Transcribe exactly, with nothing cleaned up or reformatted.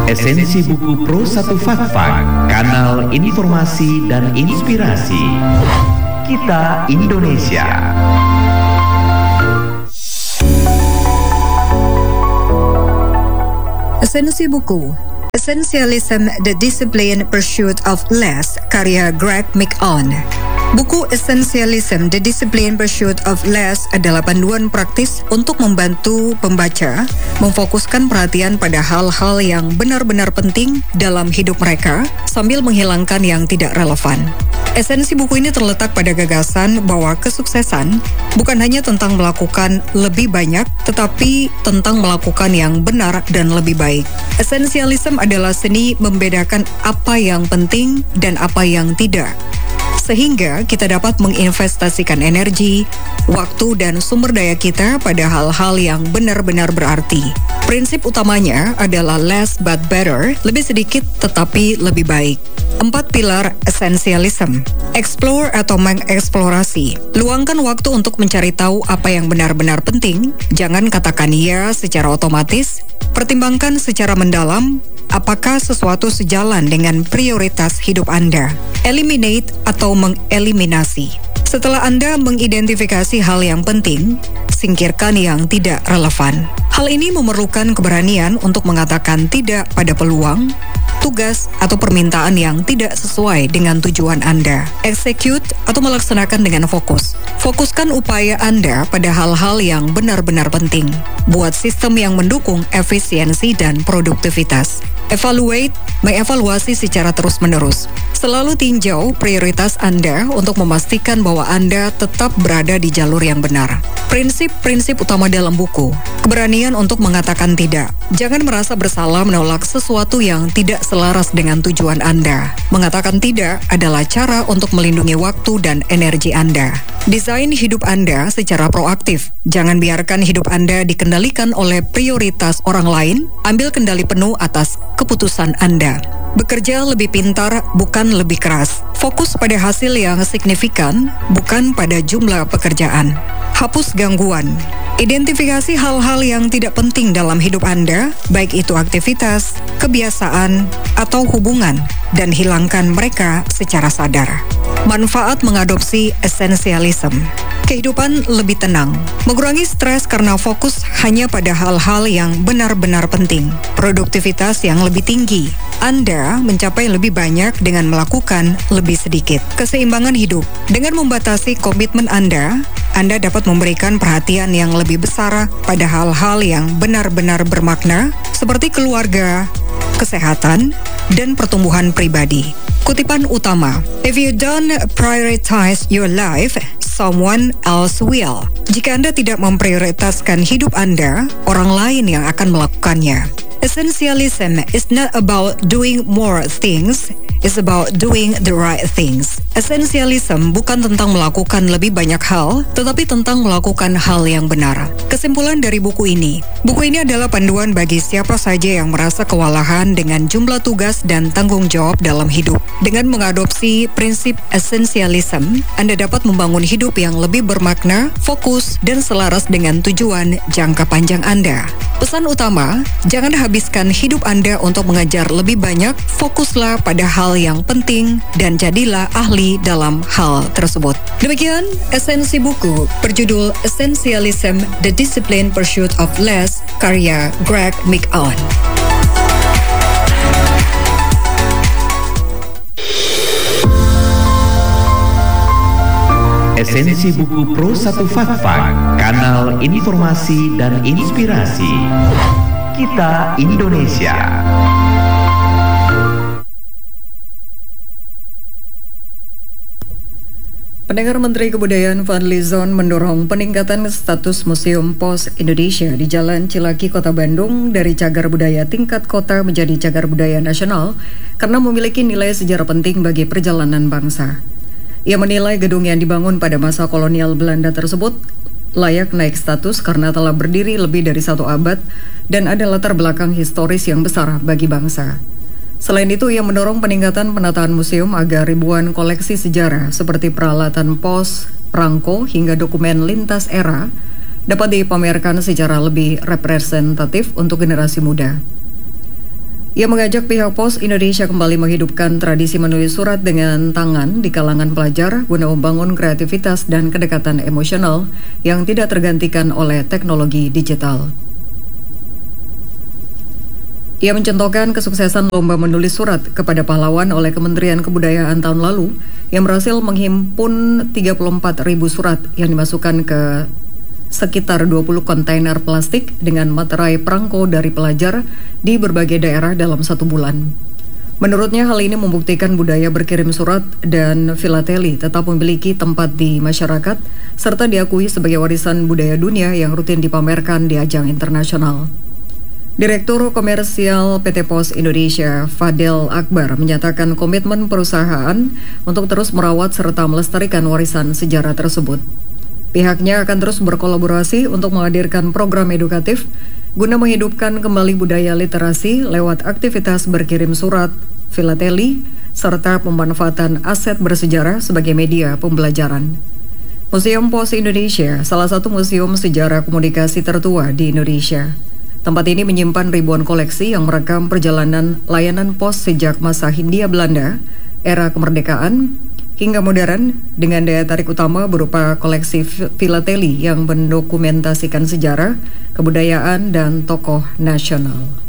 Esensi buku Pro satu Fakta, kanal informasi dan inspirasi. Kita Indonesia. Esensi buku Essentialism, The Disciplined Pursuit of Less, karya Greg McKeown. Buku Essentialism, The Disciplined Pursuit of Less adalah panduan praktis untuk membantu pembaca memfokuskan perhatian pada hal-hal yang benar-benar penting dalam hidup mereka sambil menghilangkan yang tidak relevan. Esensi buku ini terletak pada gagasan bahwa kesuksesan bukan hanya tentang melakukan lebih banyak, tetapi tentang melakukan yang benar dan lebih baik. Essentialism adalah seni membedakan apa yang penting dan apa yang tidak, sehingga kita dapat menginvestasikan energi, waktu, dan sumber daya kita pada hal-hal yang benar-benar berarti. Prinsip utamanya adalah less but better, lebih sedikit tetapi lebih baik. Empat pilar essentialism. Explore atau mengeksplorasi. Luangkan waktu untuk mencari tahu apa yang benar-benar penting. Jangan katakan ya secara otomatis. Pertimbangkan secara mendalam apakah sesuatu sejalan dengan prioritas hidup Anda. Eliminate atau mengeliminasi. Setelah Anda mengidentifikasi hal yang penting, singkirkan yang tidak relevan. Hal ini memerlukan keberanian untuk mengatakan tidak pada peluang, tugas, atau permintaan yang tidak sesuai dengan tujuan Anda. Execute atau melaksanakan dengan fokus. Fokuskan upaya Anda pada hal-hal yang benar-benar penting. Buat sistem yang mendukung efisiensi dan produktivitas. Evaluate, mengevaluasi secara terus-menerus. Selalu tinjau prioritas Anda untuk memastikan bahwa Anda tetap berada di jalur yang benar. Prinsip-prinsip utama dalam buku. Keberanian untuk mengatakan tidak. Jangan merasa bersalah menolak sesuatu yang tidak selaras dengan tujuan Anda. Mengatakan tidak adalah cara untuk melindungi waktu dan energi Anda. Desain hidup Anda secara proaktif. Jangan biarkan hidup Anda dikendalikan oleh prioritas orang lain. Ambil kendali penuh atas keputusan Anda. Bekerja lebih pintar, bukan lebih keras. Fokus pada hasil yang signifikan, bukan pada jumlah pekerjaan. Hapus gangguan. Identifikasi hal-hal yang tidak penting dalam hidup Anda, baik itu aktivitas, kebiasaan, atau hubungan, dan hilangkan mereka secara sadar. Manfaat mengadopsi essentialism. Kehidupan lebih tenang, mengurangi stres karena fokus hanya pada hal-hal yang benar-benar penting. Produktivitas yang lebih tinggi. Anda mencapai lebih banyak dengan melakukan lebih sedikit. Keseimbangan hidup. Dengan membatasi komitmen Anda, Anda dapat memberikan perhatian yang lebih besar pada hal-hal yang benar-benar bermakna, seperti keluarga, kesehatan, dan pertumbuhan pribadi. Kutipan utama, "If you don't prioritize your life, someone else will." Jika Anda tidak memprioritaskan hidup Anda, orang lain yang akan melakukannya. Essentialism is not about doing more things, it's about doing the right things. Essentialism bukan tentang melakukan lebih banyak hal, tetapi tentang melakukan hal yang benar. Kesimpulan dari buku ini, buku ini adalah panduan bagi siapa saja yang merasa kewalahan dengan jumlah tugas dan tanggung jawab dalam hidup. Dengan mengadopsi prinsip essentialism, Anda dapat membangun hidup yang lebih bermakna, fokus, dan selaras dengan tujuan jangka panjang Anda. Pesan utama, jangan habiskan hidup Anda untuk mengejar lebih banyak, fokuslah pada hal yang penting dan jadilah ahli dalam hal tersebut. Demikian esensi buku berjudul Essentialism, The Disciplined Pursuit of Less, karya Greg McKeown. Esensi buku Pro satu Fakta, kanal informasi dan inspirasi. Kita Indonesia. Pendengar, Menteri Kebudayaan Fadly Zon mendorong peningkatan status Museum Pos Indonesia di Jalan Cilaki, Kota Bandung dari cagar budaya tingkat kota menjadi cagar budaya nasional karena memiliki nilai sejarah penting bagi perjalanan bangsa. Ia menilai gedung yang dibangun pada masa kolonial Belanda tersebut layak naik status karena telah berdiri lebih dari satu abad dan ada latar belakang historis yang besar bagi bangsa. Selain itu, ia mendorong peningkatan penataan museum agar ribuan koleksi sejarah seperti peralatan pos, perangko, hingga dokumen lintas era dapat dipamerkan secara lebih representatif untuk generasi muda. Ia mengajak pihak Pos Indonesia kembali menghidupkan tradisi menulis surat dengan tangan di kalangan pelajar guna membangun kreativitas dan kedekatan emosional yang tidak tergantikan oleh teknologi digital. Ia mencontohkan kesuksesan lomba menulis surat kepada pahlawan oleh Kementerian Kebudayaan tahun lalu yang berhasil menghimpun tiga puluh empat ribu surat yang dimasukkan ke sekitar dua puluh kontainer plastik dengan materai perangko dari pelajar di berbagai daerah dalam satu bulan. Menurutnya hal ini membuktikan budaya berkirim surat dan filateli tetap memiliki tempat di masyarakat serta diakui sebagai warisan budaya dunia yang rutin dipamerkan di ajang internasional. Direktur Komersial P T Pos Indonesia, Fadel Akbar, menyatakan komitmen perusahaan untuk terus merawat serta melestarikan warisan sejarah tersebut. Pihaknya akan terus berkolaborasi untuk menghadirkan program edukatif guna menghidupkan kembali budaya literasi lewat aktivitas berkirim surat, filateli, serta pemanfaatan aset bersejarah sebagai media pembelajaran. Museum Pos Indonesia, salah satu museum sejarah komunikasi tertua di Indonesia. Tempat ini menyimpan ribuan koleksi yang merekam perjalanan layanan pos sejak masa Hindia Belanda, era kemerdekaan, hingga modern dengan daya tarik utama berupa koleksi filateli yang mendokumentasikan sejarah, kebudayaan, dan tokoh nasional.